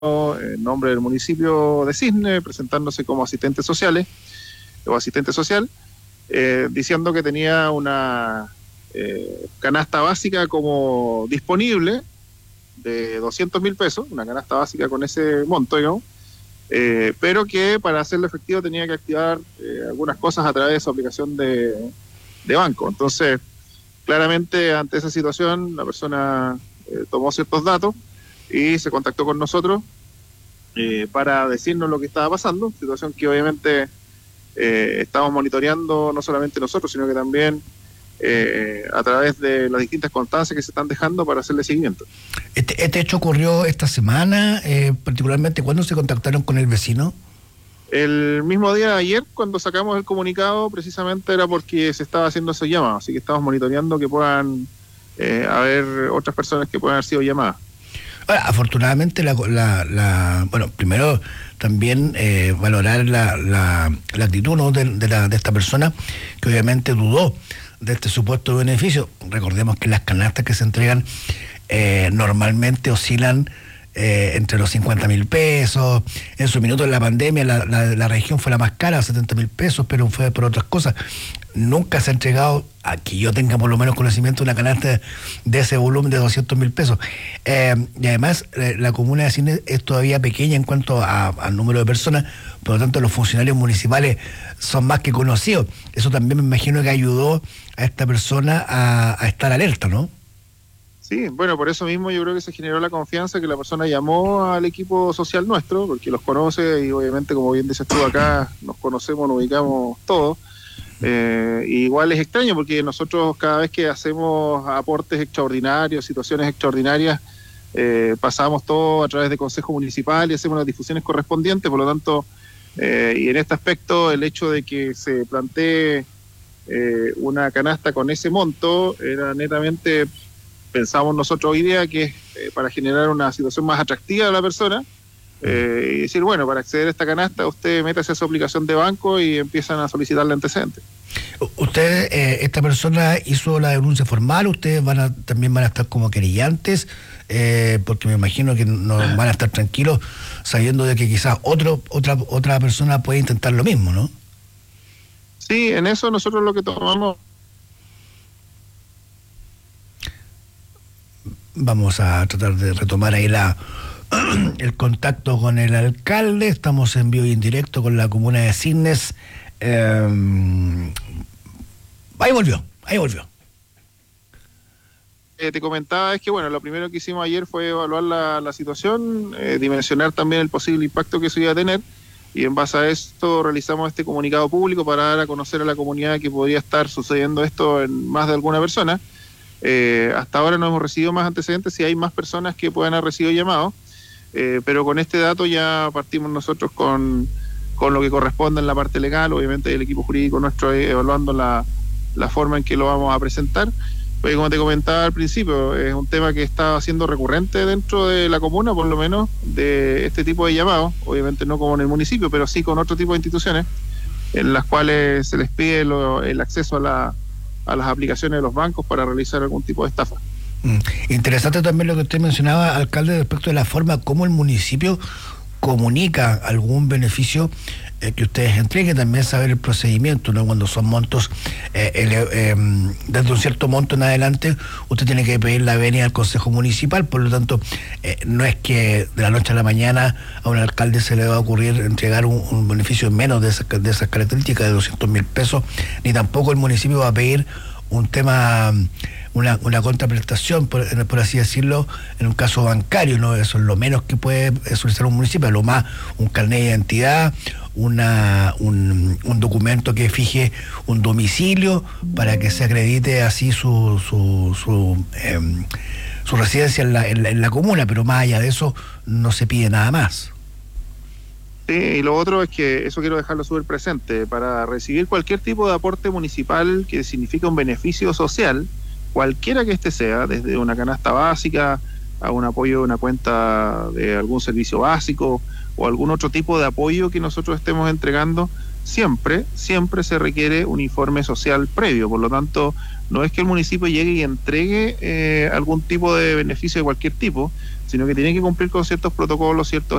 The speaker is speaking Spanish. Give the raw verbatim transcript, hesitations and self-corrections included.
en nombre del municipio de Cisne, presentándose como asistentes sociales o asistente social, eh, diciendo que tenía una eh, canasta básica como disponible de doscientos mil pesos, una canasta básica con ese monto, digamos, eh, pero que para hacerlo efectivo tenía que activar eh, algunas cosas a través de su aplicación de, de banco. Entonces, claramente ante esa situación, la persona eh, tomó ciertos datos y se contactó con nosotros eh, para decirnos lo que estaba pasando, situación que obviamente eh, estamos monitoreando no solamente nosotros, sino que también eh, a través de las distintas constancias que se están dejando para hacerle seguimiento. Este, este hecho ocurrió esta semana, eh, particularmente, ¿cuándo se contactaron con el vecino? El mismo día de ayer, cuando sacamos el comunicado, precisamente era porque se estaba haciendo ese llamado, así que estamos monitoreando que puedan eh, haber otras personas que puedan haber sido llamadas. Ahora, afortunadamente, la, la, la bueno, primero también eh, valorar la, la, la actitud, ¿no?, de, de, la, de esta persona que obviamente dudó de este supuesto beneficio. Recordemos que las canastas que se entregan eh, normalmente oscilan eh, entre los cincuenta mil pesos. En su minuto en la pandemia la, la, la región fue la más cara, setenta mil pesos, pero fue por otras cosas. Nunca se ha entregado, aquí yo tenga por lo menos conocimiento, una canasta de ese volumen de doscientos mil pesos. Eh, y además, eh, la comuna de Cisne es todavía pequeña en cuanto al número de personas, por lo tanto los funcionarios municipales son más que conocidos. Eso también me imagino que ayudó a esta persona a, a estar alerta, ¿no? Sí, bueno, por eso mismo yo creo que se generó la confianza que la persona llamó al equipo social nuestro, porque los conoce y obviamente, como bien dices tú, acá nos conocemos, nos ubicamos todos. Eh, igual es extraño porque nosotros cada vez que hacemos aportes extraordinarios, situaciones extraordinarias, eh, pasamos todo a través de consejo municipal y hacemos las difusiones correspondientes, por lo tanto, eh, y en este aspecto el hecho de que se plantee eh, una canasta con ese monto era netamente, pensamos nosotros hoy día, que es eh, para generar una situación más atractiva a la persona. Eh, y decir, bueno, para acceder a esta canasta usted métase a su aplicación de banco y empiezan a solicitarle antecedentes. ¿Usted, eh, esta persona hizo la denuncia formal? ¿Ustedes van a, también van a estar como querellantes? Eh, porque me imagino que no van a estar tranquilos sabiendo de que quizás otro, otra, otra persona puede intentar lo mismo, ¿no? Sí, en eso nosotros lo que tomamos... Vamos a tratar de retomar ahí la... el contacto con el alcalde. Estamos en vivo y en directo con la comuna de Cisnes. Eh, ahí volvió, ahí volvió. Eh, te comentaba es que, bueno, lo primero que hicimos ayer fue evaluar la, la situación, eh, dimensionar también el posible impacto que eso iba a tener, y en base a esto realizamos este comunicado público para dar a conocer a la comunidad que podría estar sucediendo esto en más de alguna persona. Eh, hasta ahora no hemos recibido más antecedentes, si hay más personas que puedan haber recibido llamados. Eh, pero con este dato ya partimos nosotros con, con lo que corresponde en la parte legal, obviamente el equipo jurídico nuestro evaluando la, la forma en que lo vamos a presentar. Pues como te comentaba al principio, es un tema que está siendo recurrente dentro de la comuna, por lo menos, de este tipo de llamados, obviamente no como en el municipio, pero sí con otro tipo de instituciones, en las cuales se les pide lo, el acceso a, la, a las aplicaciones de los bancos para realizar algún tipo de estafa. Mm. Interesante también lo que usted mencionaba, alcalde, respecto de la forma como el municipio comunica algún beneficio eh, que ustedes entreguen, también saber el procedimiento, ¿no? Cuando son montos eh, el, eh, desde un cierto monto en adelante, usted tiene que pedir la venia al Consejo Municipal, por lo tanto, eh, no es que de la noche a la mañana a un alcalde se le va a ocurrir entregar un, un beneficio menos de esas, de esas características, de doscientos mil pesos, ni tampoco el municipio va a pedir un tema... Una, una contraprestación, por, por así decirlo, en un caso bancario, ¿no? Eso es lo menos que puede solicitar un municipio, lo más un carnet de identidad, una, un, un documento que fije un domicilio para que se acredite así su su su, eh, su residencia en la, en, la, en la comuna, pero más allá de eso no se pide nada más. Sí, y lo otro es que, eso quiero dejarlo súper presente, para recibir cualquier tipo de aporte municipal que significa un beneficio social, cualquiera que este sea, desde una canasta básica a un apoyo de una cuenta de algún servicio básico o algún otro tipo de apoyo que nosotros estemos entregando, siempre, siempre se requiere un informe social previo. Por lo tanto, no es que el municipio llegue y entregue eh, algún tipo de beneficio de cualquier tipo, sino que tiene que cumplir con ciertos protocolos, ciertos